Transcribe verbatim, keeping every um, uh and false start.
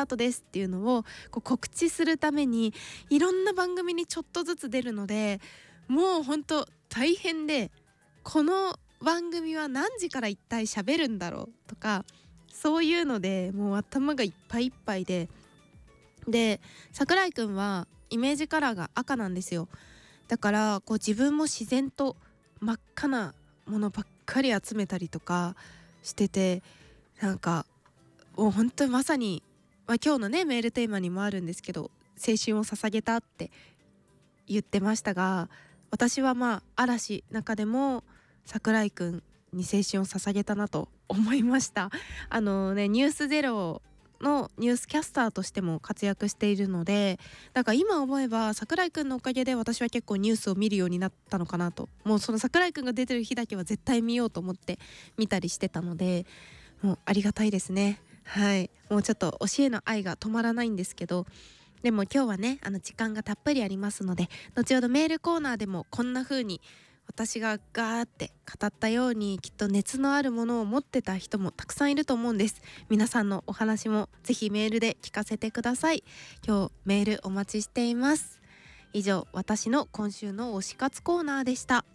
ートですっていうのをこう告知するためにいろんな番組にちょっとずつ出るので、もうほんと大変で、この番組は何時から一体喋るんだろうとか、そういうのでもう頭がいっぱいいっぱいで、で桜井くんはイメージカラーが赤なんですよ。だからこう自分も自然と真っ赤なものばっかり集めたりとかしてて、なんかもう本当にまさに、まあ、今日のねメールテーマにもあるんですけど、青春を捧げたって言ってましたが、私はまあ嵐中でも桜井くんに青春を捧げたなと思いました。あのね、ニュースゼロのニュースキャスターとしても活躍しているので、だから今思えば桜井くんのおかげで私は結構ニュースを見るようになったのかなと。もうその桜井くんが出てる日だけは絶対見ようと思って見たりしてたので、もうありがたいですね。はい、もうちょっと推しへの愛が止まらないんですけど、でも今日はねあの時間がたっぷりありますので、後ほどメールコーナーでもこんな風に私がガーって語ったようにきっと熱のあるものを持ってた人もたくさんいると思うんです。皆さんのお話もぜひメールで聞かせてください。今日メールお待ちしています。以上、私の今週の推し活コーナーでした。